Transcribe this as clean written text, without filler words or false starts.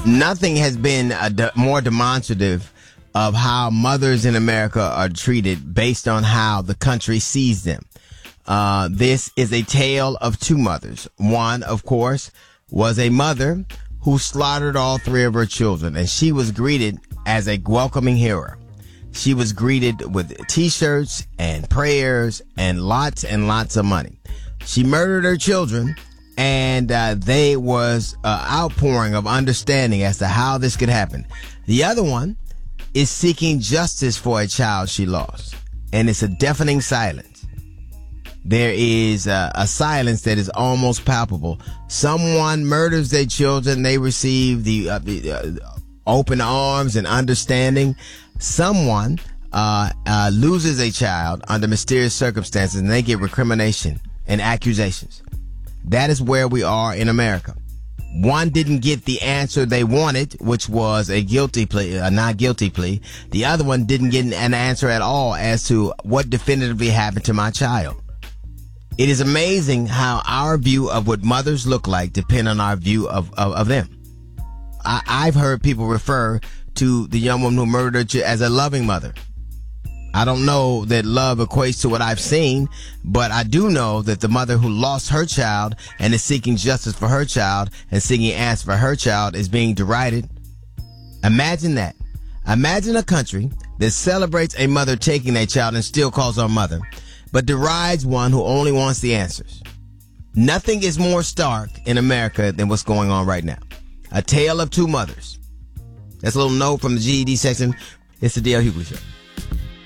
Nothing has been more demonstrative of how mothers in America are treated based on how the country sees them. This is a tale of two mothers. One, of course, was a mother who slaughtered all three of her children, and she was greeted as a welcoming hero. She was greeted with T-shirts and prayers and lots of money. She murdered her children, and there was an outpouring of understanding as to how this could happen. The other one is seeking justice for a child she lost, and it's a deafening silence. There is a silence that is almost palpable. Someone murders their children. They receive the open arms and understanding. Someone loses a child under mysterious circumstances, and they get recrimination and accusations. That is where we are in America. One didn't get the answer they wanted, which was a guilty plea, a not guilty plea. The other one didn't get an answer at all as to what definitively happened to my child. It is amazing how our view of what mothers look like depend on our view of them. I've heard people refer to the young woman who murdered her as a loving mother. I don't know that love equates to what I've seen, but I do know that the mother who lost her child and is seeking justice for her child and seeking answers for her child is being derided. Imagine that. Imagine a country that celebrates a mother taking a child and still calls her mother, but derides one who only wants the answers. Nothing is more stark in America than what's going on right now. A tale of two mothers. That's a little note from the GED section. It's the D.L. Hughley Show.